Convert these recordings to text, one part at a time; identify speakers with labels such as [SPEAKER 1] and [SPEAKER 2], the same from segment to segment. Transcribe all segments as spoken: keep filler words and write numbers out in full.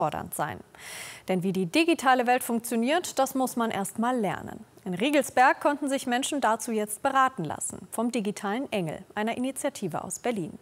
[SPEAKER 1] fordernd sein. Denn wie die digitale Welt funktioniert, das muss man erst mal lernen. In Riegelsberg konnten sich Menschen dazu jetzt beraten lassen. Vom digitalen Engel, einer Initiative aus Berlin.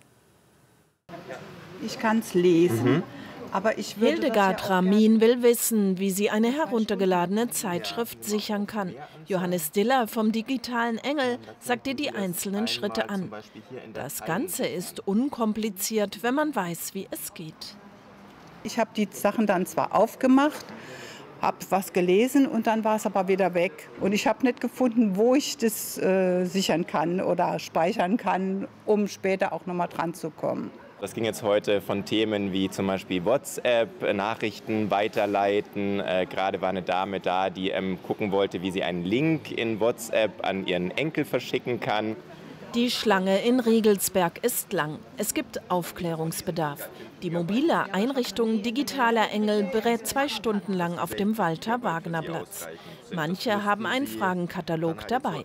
[SPEAKER 2] Ich kann es lesen.
[SPEAKER 3] Mhm.
[SPEAKER 2] Aber ich würde
[SPEAKER 4] Hildegard
[SPEAKER 2] ja
[SPEAKER 4] Ramin will wissen, wie sie eine heruntergeladene Zeitschrift sichern kann. Johannes Diller vom digitalen Engel sagt ihr die einzelnen Schritte an. Das Ganze ist unkompliziert, wenn man weiß, wie es geht.
[SPEAKER 2] Ich habe die Sachen dann zwar aufgemacht, habe was gelesen und dann war es aber wieder weg. Und ich habe nicht gefunden, wo ich das äh, sichern kann oder speichern kann, um später auch nochmal dran zu kommen.
[SPEAKER 3] Das ging jetzt heute von Themen wie zum Beispiel WhatsApp, Nachrichten weiterleiten. Äh, gerade war eine Dame da, die ähm, gucken wollte, wie sie einen Link in WhatsApp an ihren Enkel verschicken kann.
[SPEAKER 4] Die Schlange in Riegelsberg ist lang. Es gibt Aufklärungsbedarf. Die mobile Einrichtung Digitaler Engel berät zwei Stunden lang auf dem Walter-Wagner-Platz. Manche haben einen Fragenkatalog dabei.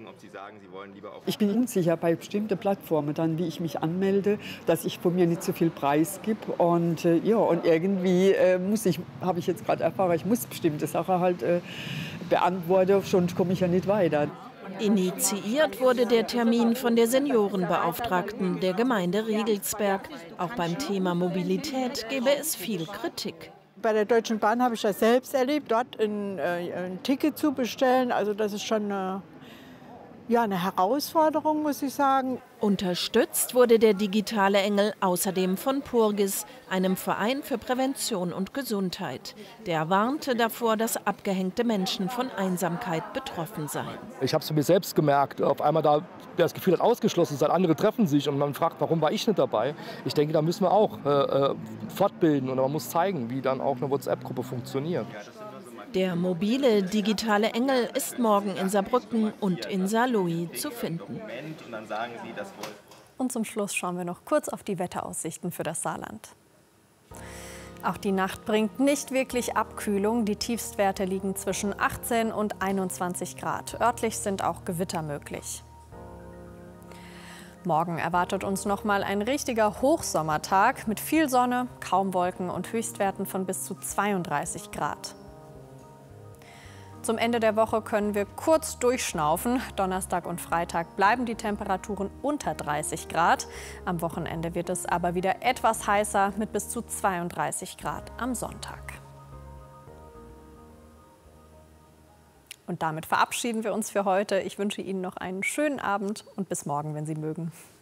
[SPEAKER 5] Ich bin unsicher bei bestimmten Plattformen, dann, wie ich mich anmelde, dass ich von mir nicht so viel Preis gebe. Und, äh, ja, und irgendwie äh, muss ich, habe ich jetzt gerade erfahren, ich muss bestimmte Sachen halt äh, beantworten, sonst komme ich ja nicht weiter.
[SPEAKER 4] Initiiert wurde der Termin von der Seniorenbeauftragten der Gemeinde Riegelsberg. Auch beim Thema Mobilität gäbe es viel Kritik.
[SPEAKER 6] Bei der Deutschen Bahn habe ich das selbst erlebt, dort ein, äh, ein Ticket zu bestellen. Also das ist schon eine, ja, eine Herausforderung, muss ich sagen.
[SPEAKER 4] Unterstützt wurde der digitale Engel außerdem von Purgis, einem Verein für Prävention und Gesundheit. Der warnte davor, dass abgehängte Menschen von Einsamkeit betroffen seien.
[SPEAKER 7] Ich habe es mir selbst gemerkt, auf einmal da das Gefühl hat, ausgeschlossen sein, andere treffen sich und man fragt, warum war ich nicht dabei? Ich denke, da müssen wir auch äh, fortbilden und man muss zeigen, wie dann auch eine WhatsApp-Gruppe funktioniert.
[SPEAKER 4] Der mobile digitale Engel ist morgen in Saarbrücken und in Saarlouis zu finden.
[SPEAKER 1] Und zum Schluss schauen wir noch kurz auf die Wetteraussichten für das Saarland. Auch die Nacht bringt nicht wirklich Abkühlung. Die Tiefstwerte liegen zwischen achtzehn und einundzwanzig Grad. Örtlich sind auch Gewitter möglich. Morgen erwartet uns noch mal ein richtiger Hochsommertag mit viel Sonne, kaum Wolken und Höchstwerten von bis zu zweiunddreißig Grad. Zum Ende der Woche können wir kurz durchschnaufen. Donnerstag und Freitag bleiben die Temperaturen unter dreißig Grad. Am Wochenende wird es aber wieder etwas heißer mit bis zu zweiunddreißig Grad am Sonntag. Und damit verabschieden wir uns für heute. Ich wünsche Ihnen noch einen schönen Abend und bis morgen, wenn Sie mögen.